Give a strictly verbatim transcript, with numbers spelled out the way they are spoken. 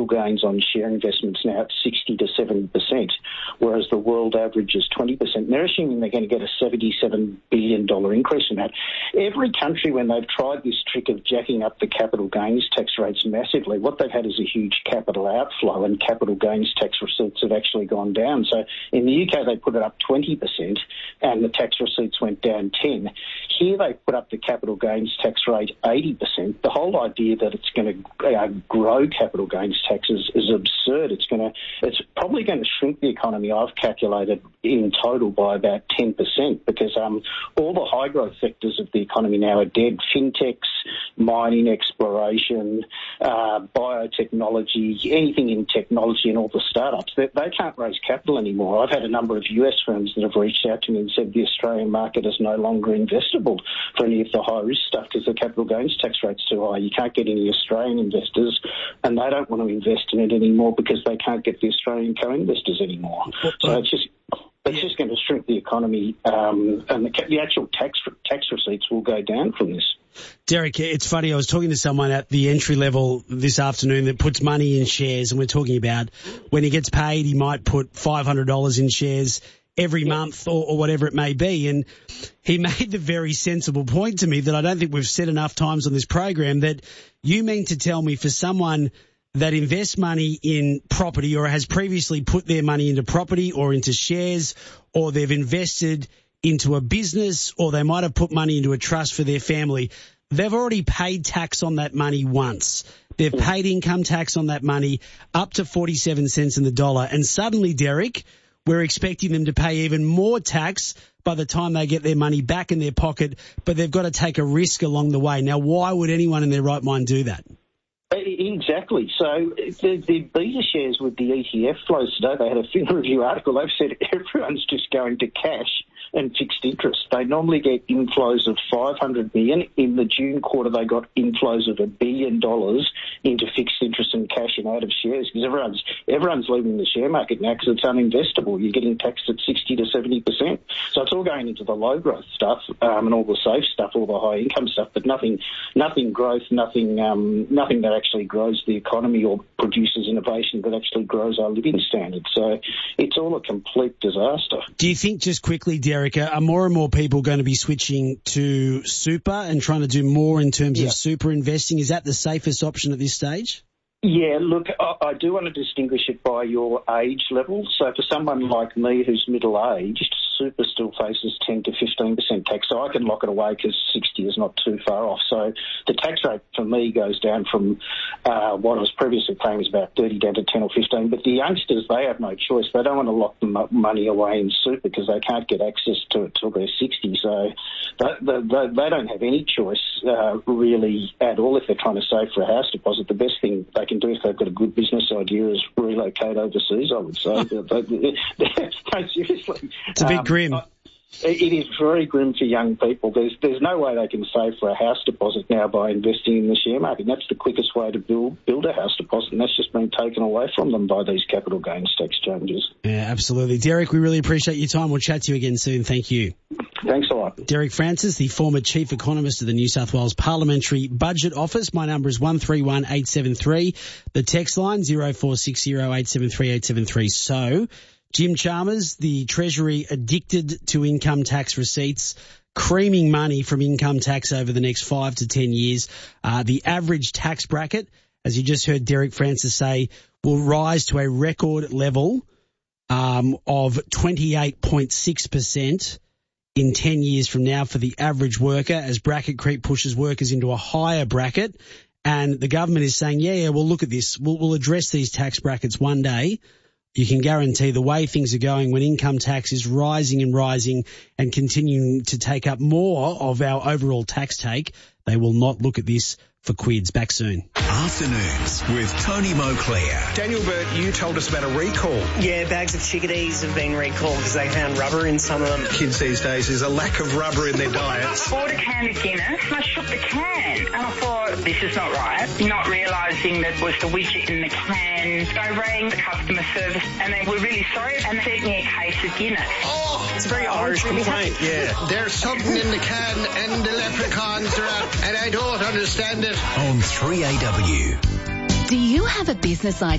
gains on share investments now at sixty to seventy percent, whereas the world average is twenty percent. And they're assuming they're going to get a seventy-seven billion dollars increase in that. Every country, when they've tried this trick of jacking up the capital gains tax rates massively, what they've had is a huge capital outflow, and capital gains tax receipts have actually gone down. So in the U K, they put it up twenty percent, and the tax receipts went down ten. Here, they put up the capital gains tax rate eighty percent. The whole idea that it's going to uh, grow capital gains taxes is absurd. It's going to, it's probably going to shrink the economy, I've calculated, in total by about ten percent, because um, all the high growth sectors of the economy now are dead. Fintechs, mining, exploration, uh, biotechnology, anything in technology, and all the startups, they, they can't raise capital anymore. I've had a number of U S firms that have reached out to me and said the Australian market is no longer investable for any of the high risk stuff because the capital gains tax rate's too high. You can't get any Australian investors, and they don't want to invest in it anymore because they can't get the Australian co-investors anymore. So it's just it's yeah. just going to shrink the economy, um, and the, the actual tax tax receipts will go down from this. Derek, it's funny, I was talking to someone at the entry level this afternoon that puts money in shares, and we're talking about when he gets paid, he might put five hundred dollars in shares every yeah. month or, or whatever it may be. And he made the very sensible point to me that I don't think we've said enough times on this program, that you mean to tell me for someone that invests money in property or has previously put their money into property or into shares, or they've invested into a business, or they might have put money into a trust for their family, they've already paid tax on that money once. They've paid income tax on that money up to forty-seven cents in the dollar. And suddenly, Derek, we're expecting them to pay even more tax by the time they get their money back in their pocket, but they've got to take a risk along the way. Now, why would anyone in their right mind do that? Exactly. So the, the beta shares with the E T F flows today, they had a Fin Review article. They've said everyone's just going to cash and fixed interest. They normally get inflows of five hundred million dollars. In the June quarter, they got inflows of a billion dollars into fixed interest and cashing out of shares, because everyone's everyone's leaving the share market now because it's uninvestable. You're getting taxed at sixty to seventy percent. So it's all going into the low growth stuff um, and all the safe stuff, all the high income stuff, but nothing, nothing growth, nothing, um, nothing that actually grows the economy or produces innovation that actually grows our living standards. So it's all a complete disaster. Do you think, just quickly, Derek, are more and more people going to be switching to super and trying to do more in terms yeah. of super investing? Is that the safest option at this stage? Yeah, look, I, I do want to distinguish it by your age level. So for someone like me who's middle-aged, super still faces ten to fifteen percent tax, so I can lock it away because sixty is not too far off. So the tax rate for me goes down from uh, what I was previously paying was about thirty down to ten or fifteen. But the youngsters, they have no choice. They don't want to lock the money away in super because they can't get access to it till they're sixty. So they, they, they don't have any choice uh, really at all if they're trying to save for a house deposit. The best thing they can do if they've got a good business idea is relocate overseas, I would say. No, seriously. It's a bit um, grim. I, It is very grim for young people. There's there's no way they can save for a house deposit now by investing in the share market. And that's the quickest way to build build a house deposit, and that's just been taken away from them by these capital gains tax changes. Yeah, absolutely. Derek, we really appreciate your time. We'll chat to you again soon. Thank you. Thanks a lot. Derek Francis, the former Chief Economist of the New South Wales Parliamentary Budget Office. My number is one three one eight seven three. The text line zero four six zero eight seven three eight seven three. So, Jim Chalmers, the Treasury addicted to income tax receipts, creaming money from income tax over the next five to ten years. Uh, the average tax bracket, as you just heard Derek Francis say, will rise to a record level um, of twenty-eight point six percent in ten years from now for the average worker, as bracket creep pushes workers into a higher bracket. And the government is saying, yeah, yeah, we'll look at this. We'll, we'll address these tax brackets one day. You can guarantee the way things are going, when income tax is rising and rising and continuing to take up more of our overall tax take, they will not look at this for quids. Back soon. Afternoons with Tony Moclair. Daniel Burt, you told us about a recall. Yeah, bags of chickadees have been recalled because they found rubber in some of them. Kids these days, there's a lack of rubber in their diets. I bought a can of Guinness and I shook the can and I thought, this is not right. Not realising that was the widget in the can. So I rang the customer service and they were really sorry and they sent me a case of Guinness. Oh, it's a very Irish complaint, yeah. There's something in the can and the leprechauns are out and I don't understand it. On three A W. Do you have a business idea?